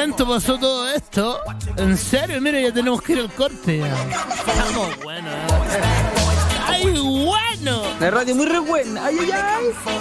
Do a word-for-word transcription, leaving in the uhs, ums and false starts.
momento pasó todo esto? ¿En serio? Mira, ya tenemos que ir al corte ya. Estamos buenos. ¡Ay, bueno! La radio muy re buena. ¡Ay, ay, ay!